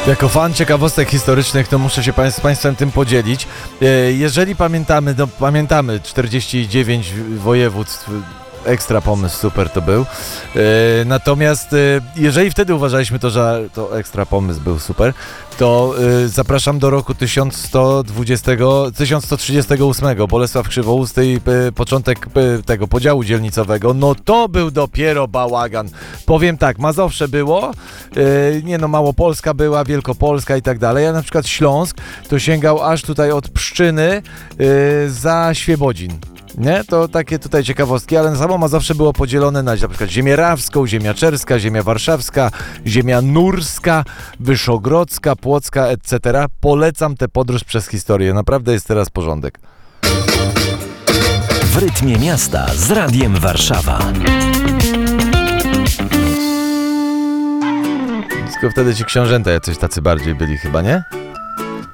Jako fan ciekawostek historycznych, to muszę się z Państwem tym podzielić. Jeżeli pamiętamy 49 województw, ekstra pomysł, super to był. Natomiast jeżeli wtedy uważaliśmy to, że to ekstra pomysł był super, to zapraszam do roku 1138, Bolesław Krzywousty i początek tego podziału dzielnicowego. No to był dopiero bałagan. Powiem tak, Mazowsze było, Małopolska była, Wielkopolska i tak dalej, a na przykład Śląsk to sięgał aż tutaj od Pszczyny za Świebodzin. Nie? To takie tutaj ciekawostki, ale samo Mazowsze było podzielone na przykład ziemię rawską, ziemia czerska, ziemia warszawska, ziemia nurska, wyszogrodzka, płocka, etc. Polecam tę podróż przez historię. Naprawdę jest teraz porządek. W rytmie miasta z Radiem Warszawa. Tylko wtedy ci książęta jacyś tacy bardziej byli chyba, nie?